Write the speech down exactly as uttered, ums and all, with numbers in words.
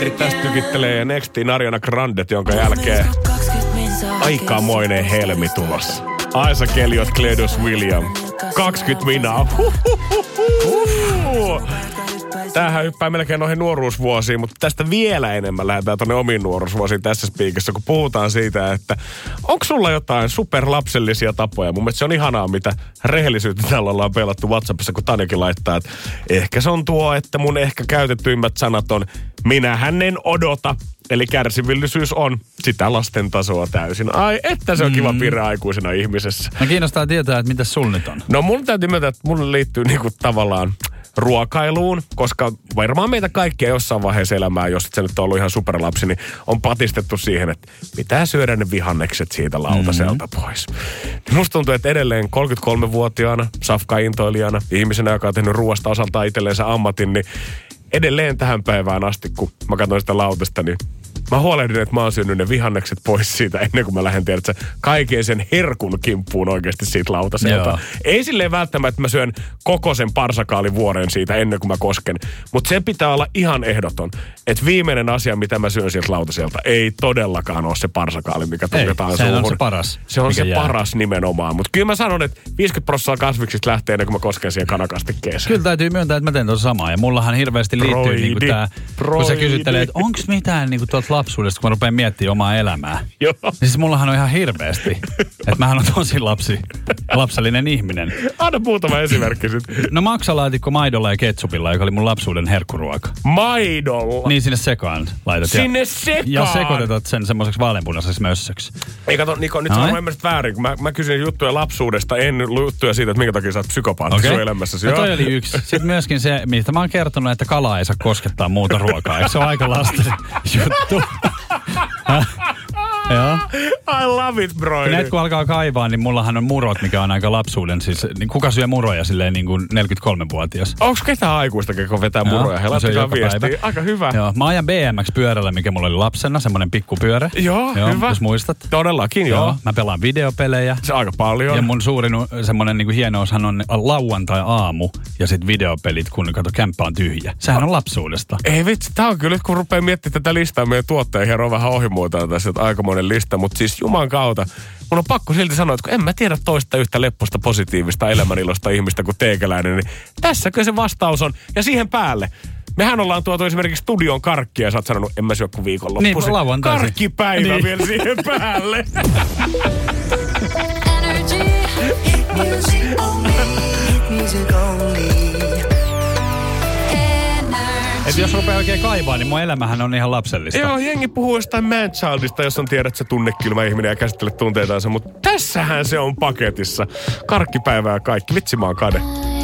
kaverit tästä tykittelee ja nextiin Ariana Grandet, jonka jälkeen aikamoinen helmi tulossa. Aisa Keliot, Cledus William. kaksikymmentä minaa. Tämähän hyppää melkein noihin nuoruusvuosiin, mutta tästä vielä enemmän lähdetään tuonne omiin nuoruusvuosiin tässä spiikissä, kun puhutaan siitä, että onko sulla jotain superlapsellisia tapoja? Mun mielestä se on ihanaa, mitä rehellisyyttä täällä ollaan pelattu WhatsAppissa, kun Tanjakin laittaa, että ehkä se on tuo, että mun ehkä käytettyimmät sanat on minähän en odota. Eli kärsivillisyys on sitä lasten tasoa täysin. Ai, että se on kiva piirre aikuisena ihmisessä. No kiinnostaa tietää, että mitä sul nyt on. No mun täytyy myöntää, että mulle liittyy niinku tavallaan ruokailuun, koska varmaan meitä kaikkia jossain vaiheessa elämää, jos et sä nyt ollut ihan superlapsi, niin on patistettu siihen, että pitää syödä ne vihannekset siitä lautaselta mm-hmm. pois. Musta tuntuu, että edelleen kolmekymmentäkolmevuotiaana, safka-intoilijana, ihmisenä, joka on tehnyt ruoasta osaltaan itselleensä ammatin, niin edelleen tähän päivään asti, kun mä katsoin sitä lautasta, niin mä huolehdin, että mä oon syönyt ne vihannekset pois siitä ennen kuin mä lähden tiedä, että kaiken sen herkun kimppuun oikeasti siitä lautaselta. Joo. Ei silleen välttämättä, että mä syön koko sen parsakaalivuoren siitä ennen kuin mä kosken. Mutta se pitää olla ihan ehdoton, että viimeinen asia, mitä mä syön sieltä lautaselta, ei todellakaan ole se parsakaali, mikä tunnetaan suuhun. Se on se paras. Se on se jää. paras nimenomaan. Mutta kyllä mä sanon, että viisikymmentä prosenttia kasviksista lähtee ennen kuin mä kosken siihen kanakastikkeeseen. Kyllä täytyy myöntää, että mä teen tuossa samaa. Ja mullahan hirveästi liittyy Broidi, niinku tää, kun sä kysyttelee, että onko mitään niinku tuolta lapsuudesta, kun mä rupean miettimään omaa elämää. Joo. Niin siis mullahan on ihan hirveästi. Että mähän on tosi lapsi, lapsellinen ihminen. Anna muutama esimerkki sit. No maksalaatikko maidolla ja ketsupilla, joka oli mun lapsuuden herkkuruoka. Maidolla? Niin sinne sekaan laitat. Sinne ja, sekaan? Ja sekoitetat sen semmoiseksi vaaleanpunaiseksi mössöksi. Ei kato, Niko, nyt sä oon ymmärsit väärin. Mä, mä kysyin juttuja lapsuudesta, en juttuja siitä, että minkä takia sä oot psykopaatti okay. sun elämässäsi. No toi oli yksi. Sitten myöskin se, mistä mä oon kertonut, että kalaa ei saa koskettaa muuta ruokaa. Eikö se ole aika lasten juttu? Joo. I love it, bro. Nyt kun alkaa kaivaa, niin mullahan on murot, mikä on aika lapsuuden. Siis, niin kuka syö muroja silleen niin kuin neljäkymmentäkolmevuotias? Onko ketään aikuista, joka vetää Joo, muroja? He laittakaa viestiä. Aika hyvä. Joo, mä ajan B M X-pyörällä, mikä mulla oli lapsena, semmoinen pikkupyörä. Joo, joo, hyvä. Jos muistat. Todellakin, joo. joo. Mä pelaan videopelejä. Se aika paljon. Ja mun suurin semmoinen niin kuin hienoushan on lauantai-aamu ja sit videopelit, kun kato, kämppä on tyhjä. Sehän on lapsuudesta. Ei vitsi, tää on kyllä, kun rupeaa miettimään tätä listaa meidän tuotteen hieroa vähän ohimuotoa tässä, että aikamoinen lista, mutta siis Juman kautta. Mun on pakko silti sanoa, että kun en mä tiedä toista yhtä lepposta, positiivista, elämänilosta ihmistä kuin teikäläinen, niin tässäkö se vastaus on? Ja siihen päälle. Mehän ollaan tuotu esimerkiksi studion karkkia ja sä oot sanonut, en mä syö kuin viikonloppuisin. Niin, lauantaisin. Karkkipäivä niin. Vielä siihen päälle. Että jos rupeaa oikein kaivaa, niin mun elämähän on ihan lapsellista. Joo, jengi puhuu jostain man-childista, jos on tiedät se tunnekylmä ihminen ja käsittelet tunteitaansa, mutta tässähän se on paketissa. Karkkipäivää ja kaikki. Vitsi, mä oon kade.